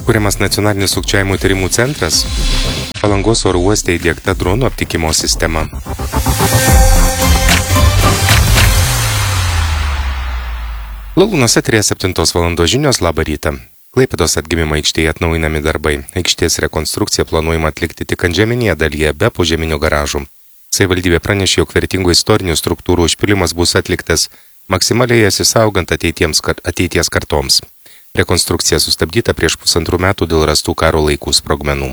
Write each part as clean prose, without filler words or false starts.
Kuriamas nacionalinis sukčiavimo tyrimų centras, Palangos oro uoste įdiegta dronų aptikimo sistema. Lalūnuose 7 valandos žinios, labą rytą. Klaipėdos atgimimo aikštėje atnaujinami darbai. Aikštės rekonstrukciją planuojama atlikti tik antžeminėje dalyje be požeminių garažų. Savivaldybė pranešė, jog vertingų istorinių struktūrų užpilimas bus atliktas maksimaliai jas išsaugant ateities kartoms. Rekonstrukcija sustabdyta prieš 1,5 metų dėl rastų karo laikų sprogmenų.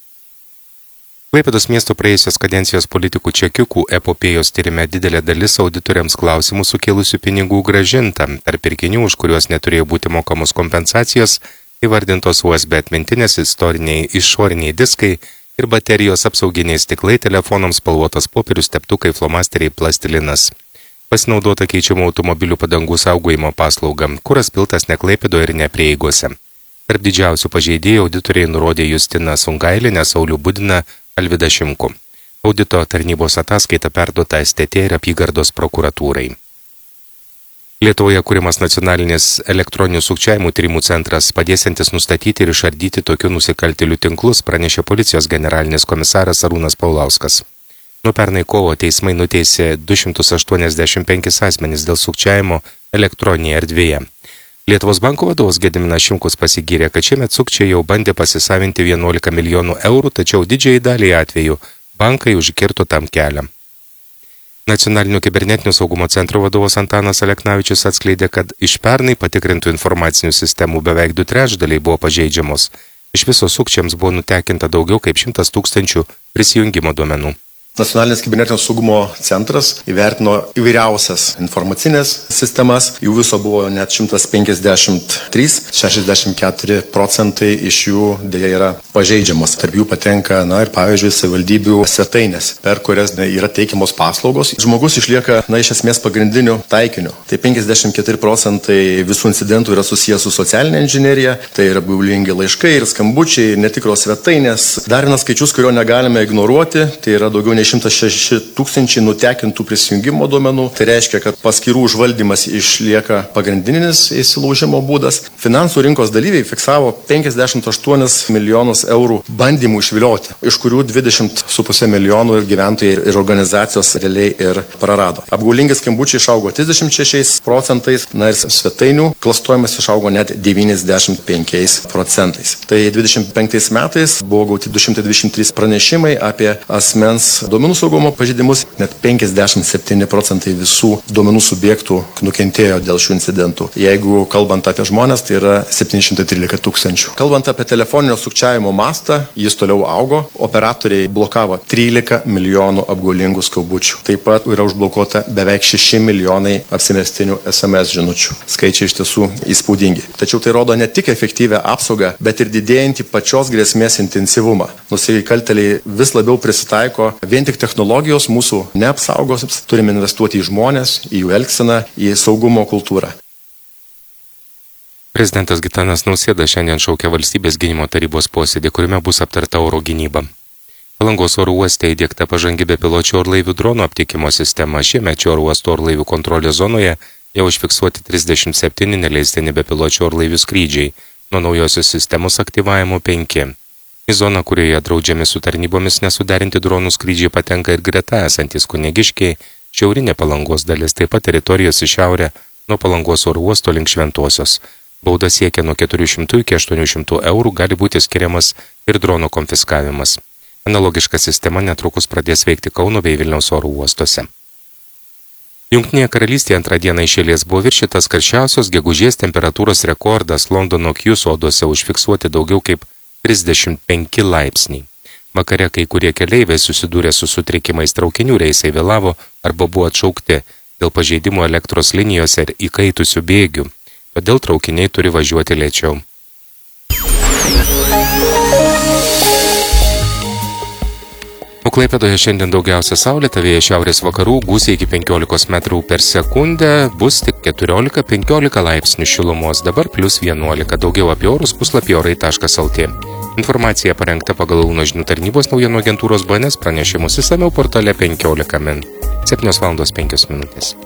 Klaipėdos miesto praėjusios kadencijos politikų čekiukų epopėjos tyrime didelė dalis auditoriams klausimų sukėlusių pinigų grąžinta. Tarp pirkinių, už kuriuos neturėjo būti mokamos kompensacijos, įvardintos USB atmintinės, istoriniai išoriniai diskai ir baterijos, apsauginiai stiklai, telefonams, spalvotas popierius, teptukai, flomasteriai, plastilinas. Pasinaudota keičiamų automobilių padangų saugojimo paslauga, kuras piltas ne Klaipėdoje ir ne prieigose. Tarp didžiausių pažeidėjų auditoriai nurodė Justiną Sungailinę, Saulių Budiną, Alvydą Šimkų. Audito tarnybos ataskaita perduota STT ir apygardos prokuratūrai. Lietuvoje kuriamas nacionalinis elektroninių sukčiavimų tyrimų centras, padėsiantis nustatyti ir išardyti tokių nusikaltėlių tinklus, pranešė policijos generalinis komisaras Arūnas Paulauskas. Nuo pernai kovo teismai nuteisė 285 asmenys dėl sukčiavimo elektroninėje erdvėje. Lietuvos banko vadovas Gediminas Šimkus pasigyrė, kad šiemet sukčiai jau bandė pasisavinti 11 milijonų eurų, tačiau didžiai daliai atvejų bankai užkirto tam kelią. Nacionalinio kibernetinio saugumo centro vadovas Antanas Aleknavičius atskleidė, kad iš pernai patikrintų informacinių sistemų beveik 2/3 buvo pažeidžiamos. Iš viso sukčiams buvo nutekinta daugiau kaip 100 000 prisijungimo duomenų. Nacionalinis kibernetinio saugumo centras įvertino įvairiausias informacinės sistemas, jų viso buvo net 153, 64% iš jų dėja yra pažeidžiamos. Tarp jų patenka, ir pavyzdžiui, savivaldybių svetainės, per kurias yra teikiamos paslaugos. Žmogus išlieka, iš esmės pagrindiniu taikiniu. Tai 54% visų incidentų yra susijęs su socialinė inžinerija, tai yra apgaulingi laiškai ir skambučiai, netikros svetainės. Dar vienas skaičius, kurio negalime ignoruoti, tai yra daugiau 106 000 nutekintų prisijungimo duomenų. Tai reiškia, kad paskyrų užvaldymas išlieka pagrindinis įsilaužimo būdas. Finansų rinkos dalyviai fiksavo 58 milijonus eurų bandymų išvilioti, iš kurių 20,5 milijonų ir gyventojai ir organizacijos realiai ir prarado. Apgaulingi skambučiai išaugo 36%, ir svetainių klastojimas išaugo net 95%. Tai 25 metais buvo gauti 223 pranešimai apie asmens duomenų saugumo pažeidimus, net 57% visų duomenų subjektų nukentėjo dėl šių incidentų. Jeigu kalbant apie žmonės, tai yra 713 000. Kalbant apie telefoninio sukčiavimo mastą, jis toliau augo. Operatoriai blokavo 13 milijonų apgaulingų skambučių. Taip pat yra užblokuota beveik 6 milijonai apsimestinių SMS žinučių. Skaičiai iš tiesų įspūdingi. Tačiau tai rodo ne tik efektyvią apsaugą, bet ir didėjantį pačios grėsmės intensyvumą. Nusikaltėliai vis labiau prisitaiko. Vien tik technologijos mūsų neapsaugos, turime investuoti į žmonės, į jų elgseną, į saugumo kultūrą. Prezidentas Gitanas Nausėda šiandien šaukia valstybės gynimo tarybos posėdį, kuriame bus aptarta oro gynyba. Palangos oro uoste įdiegta pažangi bepiločių orlaivių dronų aptikimo sistema. Šiemet šio oro uosto orlaivių kontrolės zonoje jau užfiksuoti 37 neleistini bepiločių orlaivių skrydžiai, nuo naujosios sistemos aktyvavimo 5. Į zoną, kurioje draudžiami su tarnybomis nesuderinti dronų skrydžiai, patenka ir greta esantys Kunigiškiai, šiaurinė Palangos dalis, taip pat teritorijos į šiaurę nuo Palangos oro uosto link Šventosios. Bauda siekia nuo 400 iki 800 eurų, gali būti skiriamas ir drono konfiskavimas. Analogiška sistema netrukus pradės veikti Kauno bei Vilniaus oro uostuose. Jungtinėje karalystėje antrą dieną iš eilės buvo viršytas karščiausios gegužės temperatūros rekordas. Londono Kew soduose užfiksuoti daugiau kaip 35 laipsniai. Vakare kai kurie keleiviai susidūrė su sutrikimais, traukinių reisai vėlavo arba buvo atšaukti dėl pažeidimų elektros linijose ir įkaitusių bėgių. Todėl traukiniai turi važiuoti lėčiau. O Klaipėdoje šiandien daugiausia saulėta, vėjas šiaurės vakarų, gūsiai iki 15 metrų per sekundę, bus tik 14-15 laipsnių šilumos, dabar +11, daugiau apie orus puslapį orai.lt. Informacija parengta pagal Launo žinių tarnybos naujienų agentūros BNS pranešimus išsamiau portale 15 min. 7:05 min.